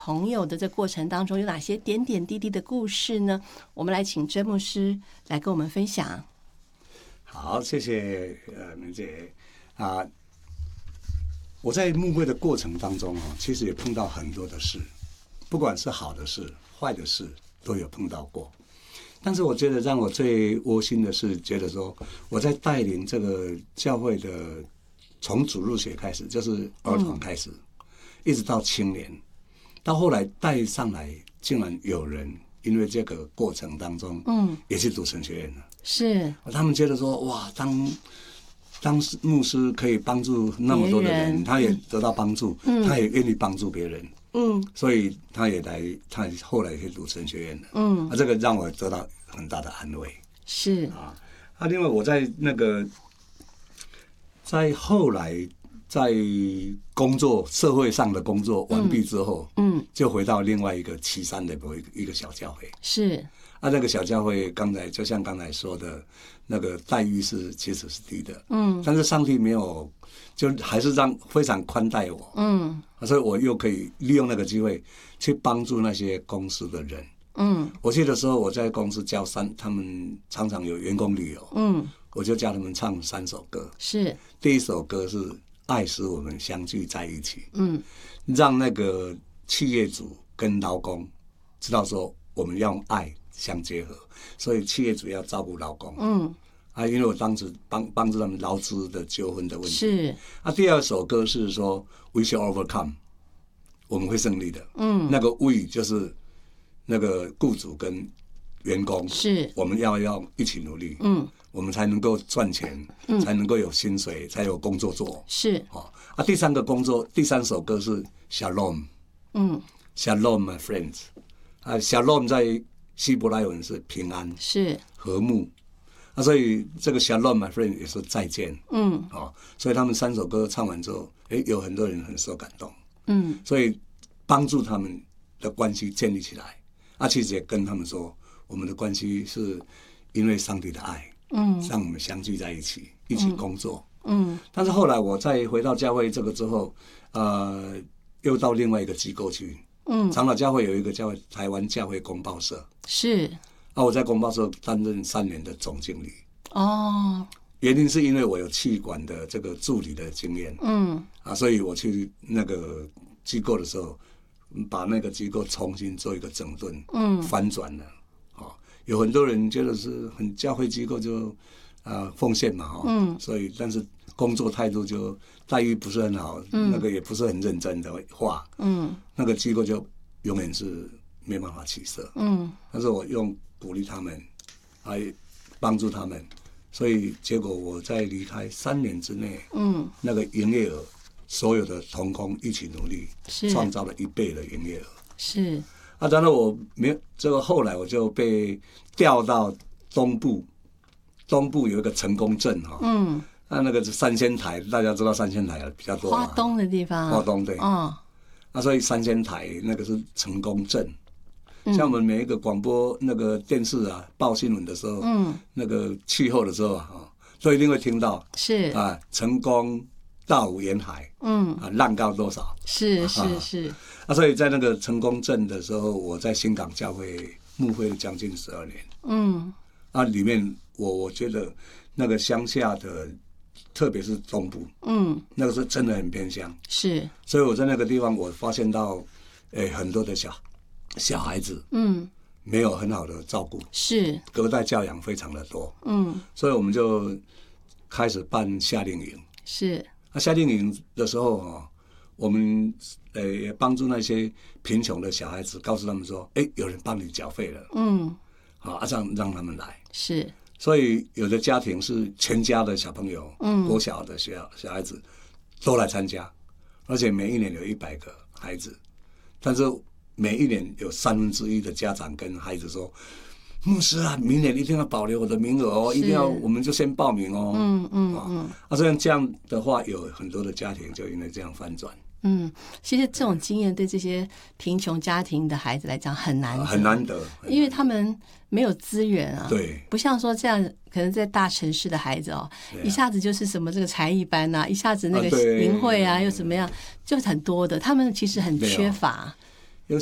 朋友的这过程当中有哪些点点滴滴的故事呢？我们来请曾牧师来跟我们分享。 好，谢谢明姐啊。我在牧会的过程当中其实也碰到很多的事，不管是好的事、坏的事，都有碰到过。但是我觉得让我最窝心的是，觉得说我在带领这个教会的，从主日学开始，就是儿童开始，一直到青年，到后来带上来，竟然有人因为这个过程当中，也去读神学院了。 是， 他们觉得说，哇，当牧师可以帮助那么多的人，他也得到帮助，他也愿意帮助别人，所以他后来也读神学院了，这个让我得到很大的安慰。 是另外我在在后来在工作社会上的工作完毕之后，就回到另外一个岐山的一个小教会。 是那个小教会就像刚才说的，那个待遇其实是低的，但是上帝没有，就还是非常宽待我，所以我又可以利用那个机会去帮助那些公司的人。我去的时候我在公司教他们常常有员工旅游，我就叫他们唱3首歌。 是， 第一首歌是《爱使我们相聚在一起》，让那个企业主跟劳工知道说我们要用爱相结合，所以企业主要照顾劳工。因为我当时帮助他们劳资的纠纷的问题。 是。 第二首歌是说 We shall overcome， 我们会胜利的。那个 We 就是那个雇主跟员工， 是我们要一起努力，我们才能够赚钱，才能够有薪水，才有工作做。 是。 第三首歌是 Shalom， Shalom my friends， Shalom 在希伯来文是平安， 是和睦。所以这个 Shalom my friend 也是再见。所以他们3首歌唱完之后，有很多人很受感动。所以帮助他们的关系建立起来。其实也跟他们说，我们的关系是因为上帝的爱，让我们相聚在一起，一起工作。但是后来我再回到教会这个之后，又到另外一个机构去。长老教会有一个叫台湾教会公报社。 是。 我在公报社担任3年的总经理。原因是因为我有企管的这个助理的经验。所以我去那个机构的时候，把那个机构重新做一个整顿，翻转了。有很多人觉得是很教会机构就奉献嘛，所以但是工作态度就待遇不是很好，那个也不是很认真的话，那个机构就永远是没办法起色。但是我用鼓励他们，来帮助他们，所以结果我在离开3年之内，那个营业额，所有的同工一起努力，创造了1倍的营业额。 是。 当然我没有这个，后来我就被调到东部有一个成功镇那个是三仙台，大家知道三仙台比较多， 花东的地方， 花东对，所以三仙台那个是成功镇。像我们每一个广播那个电视报新闻的时候，那个气候的时候都一定会听到， 是成功大武沿海，浪高多少？ 是。 所以在那个成功镇的时候，我在新港教会牧会了将近12年。里面我觉得那个乡下的，特别是东部，那个是真的很偏乡。是。所以我在那个地方，我发现到，很多的小孩子，没有很好的照顾，是隔代教养非常的多，所以我们就开始办夏令营。是。夏令营的时候我们也帮助那些贫穷的小孩子，告诉他们说，有人帮你缴费了，这样让他们来。是。所以有的家庭是全家的小朋友，国小的小孩子都来参加，而且每一年有100个孩子，但是每一年有1/3的家长跟孩子说，牧师明年一定要保留我的名额一定要，我们就先报名所以这样的话，有很多的家庭就因为这样翻转。 其实这种经验对这些贫穷家庭的孩子来讲很难得，因为他们没有资源对，不像说这样可能在大城市的孩子一下子就是什么这个才艺班一下子那个营会又怎么样，就很多的，他们其实很缺乏。